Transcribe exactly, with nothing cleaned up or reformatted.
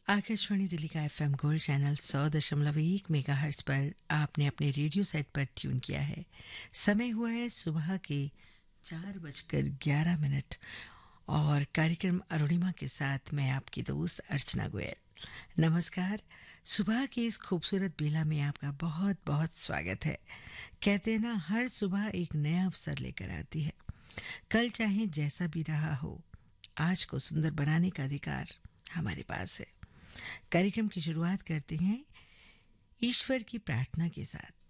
आकाशवाणी दिल्ली का FM gold channel सौ दशमलव एक मेगा हर्ट्ज पर आपने अपने रेडियो सेट पर ट्यून किया है। समय हुआ है सुबह के चार बजकर ग्यारह मिनट और कार्यक्रम अरुणिमा के साथ मैं आपकी दोस्त अर्चना गोयल। नमस्कार। सुबह की इस खूबसूरत बेला में आपका बहुत बहुत स्वागत है। कहते हैं ना, हर सुबह एक नया अवसर लेकर आती है। कल चाहे जैसा भी रहा हो, आज को सुंदर बनाने का अधिकार हमारे पास है। कार्यक्रम की शुरुआत करते हैं ईश्वर की प्रार्थना के साथ।